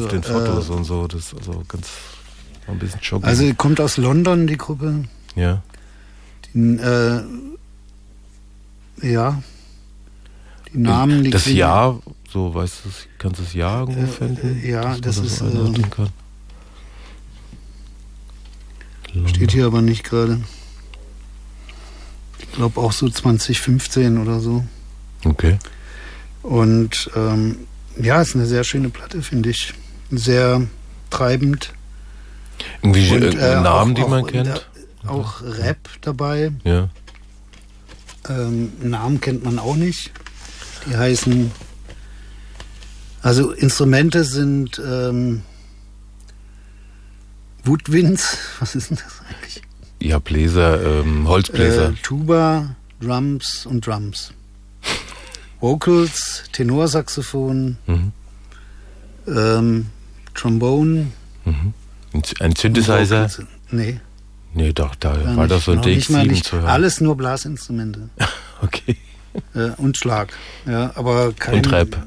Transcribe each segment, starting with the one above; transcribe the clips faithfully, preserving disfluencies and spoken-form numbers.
auf den Fotos äh, und so. Das ist also ganz ein bisschen schockierend. Also kommt aus London, die Gruppe. Ja. Die, äh, ja. Die Namen, die Das klingen, Jahr, so weißt du, kannst du das Jahr irgendwo finden? Äh, ja, das, das ist. Äh, kann. Steht hier aber nicht gerade. Ich glaube auch so zwanzig fünfzehn oder so. Okay. Und ähm, ja, ist eine sehr schöne Platte, finde ich. Sehr treibend. Irgendwie und, äh, Namen, auch, die man auch, kennt? Da, auch Rap dabei. Ja. Ähm, Namen kennt man auch nicht. Die heißen... Also Instrumente sind ähm, Woodwinds. Was ist denn das eigentlich? Ja, Bläser, ähm, Holzbläser. Äh, Tuba, Drums und Drums. Vocals, Tenorsaxophon, mhm. ähm, Trombone. Mhm. Ein Synthesizer? Nee. Nee, doch, da war doch so ein D X sieben zu hören. Alles nur Blasinstrumente. Okay. Äh, und Schlag. Ja, aber kein, und Rap.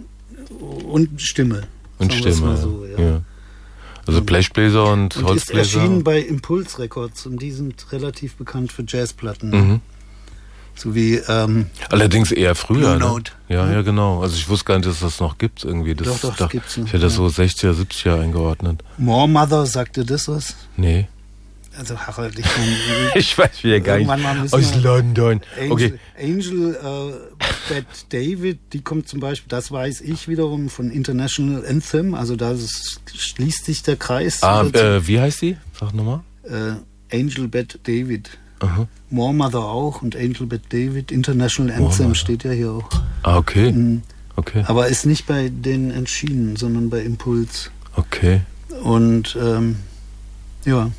Und Stimme. Und Stimme, so, ja. ja. Also Blechbläser und, und Holzbläser. Und ist erschienen bei Impulse Records und die sind relativ bekannt für Jazzplatten. Mhm. So wie, ähm, allerdings eher früher. Blue Note. Ne? Ja, ja, genau. Also ich wusste gar nicht, dass das noch gibt irgendwie. Das, doch, doch, das gibt's noch. Ich hätte das so sechziger, siebziger eingeordnet. More Mother, sagt dir das was? Nee. Also Harald, ich meine... ich weiß wieder gar nicht. Aus London. Angel, okay. Angel äh, Bette David, die kommt zum Beispiel, das weiß ich wiederum, von International Anthem. Also da schließt sich der Kreis. Ah, äh, wie heißt die? Sag nochmal. Äh, Angel Bette David. Aha. More Mother auch und Angel Bette David. International Anthem steht ja hier auch. Ah, okay. Mhm. okay. Aber ist nicht bei denen erschienen, sondern bei Impulse. Okay. Und ähm, ja...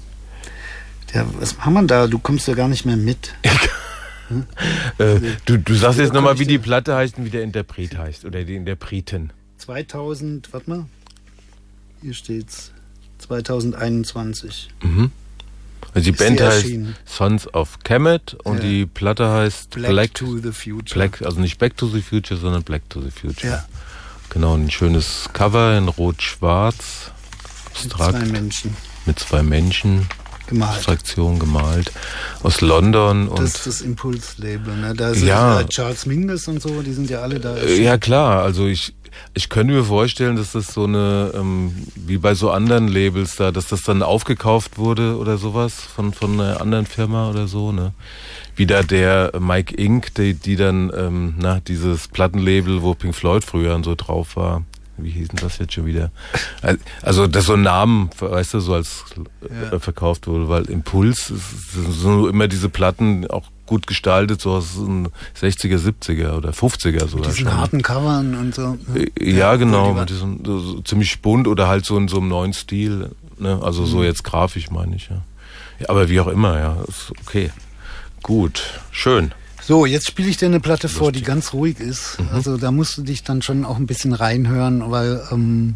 Ja, was haben wir da? Du kommst ja gar nicht mehr mit. hm? äh, du, du sagst jetzt nochmal, wie die Platte heißt und wie der Interpret heißt. Oder die Interpretin. zweitausend, warte mal. Hier steht's. zwanzig einundzwanzig. Mhm. Also die Ist Band heißt Sons of Kemet und ja. die Platte heißt Black, Black to the Future. Black, also nicht Back to the Future, sondern Black to the Future. Ja. Genau, ein schönes Cover in Rot-Schwarz. Mit zwei Menschen. Mit zwei Menschen. Gemalt. Abstraktion gemalt aus London. Und das ist das Impulse-Label, ne? Da sind ja. ja Charles Mingus und so, die sind ja alle da. Äh, ja klar, also ich ich könnte mir vorstellen, dass das so eine, ähm, wie bei so anderen Labels da, dass das dann aufgekauft wurde oder sowas von von einer anderen Firma oder so, ne? Wie da der Mike Inc., die, die dann, ähm, na, dieses Plattenlabel, wo Pink Floyd früher und so drauf war. Wie hieß denn das jetzt schon wieder? Also, dass so ein Namen, weißt du, so als ja. verkauft wurde, weil Impuls sind so immer diese Platten auch gut gestaltet, so aus den sechziger, siebziger oder fünfziger sogar. Mit diesen schon. harten Covern und so. Ne? Ja, ja, genau, mit diesem, so, so ziemlich bunt oder halt so in so einem neuen Stil, ne? Also mhm. so jetzt grafisch meine ich, ja. ja. Aber wie auch immer, ja, ist okay. Gut, schön. So, jetzt spiele ich dir eine Platte Lustig. vor, die ganz ruhig ist. Mhm. Also da musst du dich dann schon auch ein bisschen reinhören, weil ähm,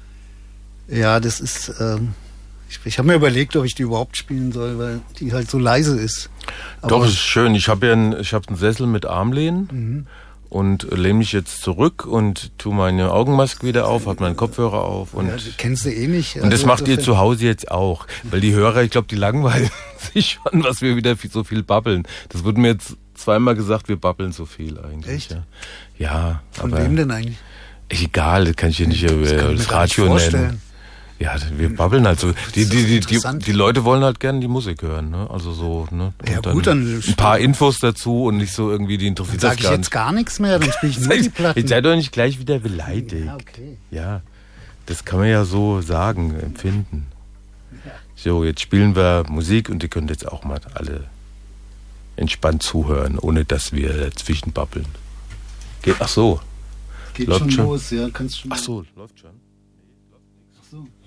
ja, das ist ähm, ich, ich habe mir überlegt, ob ich die überhaupt spielen soll, weil die halt so leise ist. Aber Doch, ist schön. Ich habe ja einen, ich habe einen Sessel mit Armlehnen mhm. und lehne mich jetzt zurück und tue meine Augenmaske wieder auf, habe meinen Kopfhörer auf. Und ja, kennst du eh nicht. Und das also macht ihr zu Hause jetzt auch, weil die Hörer, ich glaube, die langweilen sich schon, was wir wieder so viel babbeln. Das wird mir jetzt zweimal gesagt, wir babbeln so viel eigentlich. Echt? Ja, ja. Von aber wem denn eigentlich? Egal, das kann ich hier nicht das, das Radio nennen. Ja, wir babbeln halt so. Die, die, die, die, die Leute wollen halt gerne die Musik hören, ne? Also so, ne? Und ja, dann gut, dann ein paar Infos dazu und nicht so irgendwie die interessiert das gar nicht. Sag ich jetzt gar nichts mehr, dann spiele ich nur die Platten. Ich sei doch nicht gleich wieder beleidigt. Ja, okay. Ja, das kann man ja so sagen, empfinden. So, jetzt spielen wir Musik und ihr könnt jetzt auch mal alle entspannt zuhören, ohne dass wir dazwischen babbeln. Geht, ach so. Geht läuft schon, schon los, ja, kannst schon. Ach so, läuft schon. Ach so.